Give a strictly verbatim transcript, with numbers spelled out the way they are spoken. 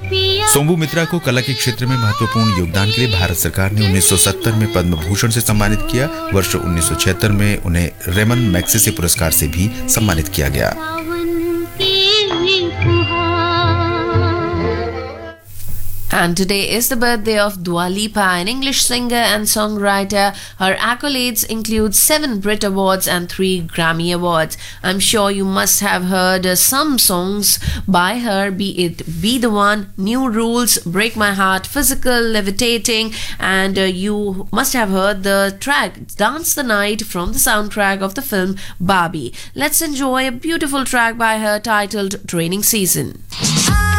सोम्बू मित्रा को कला के क्षेत्र में महत्वपूर्ण योगदान के लिए भारत सरकार ने उन्नीस सौ सत्तर में पद्म भूषण से सम्मानित किया। वर्ष उन्नीस सौ छिहत्तर में उन्हें रेमन मैग्सेसे पुरस्कार से भी सम्मानित किया गया। And today is the birthday of Dua Lipa, an English singer and songwriter. Her accolades include seven Brit Awards and three Grammy Awards. I'm sure you must have heard uh, some songs by her, be it Be the One, New Rules, Break My Heart, Physical, Levitating, and uh, you must have heard the track Dance the Night from the soundtrack of the film Barbie. Let's enjoy a beautiful track by her titled Training Season.